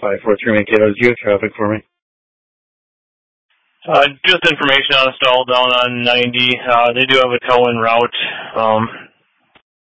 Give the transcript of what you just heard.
543 make it gear traffic for me. Just information on a stall down on 90. They do have a tow-in route.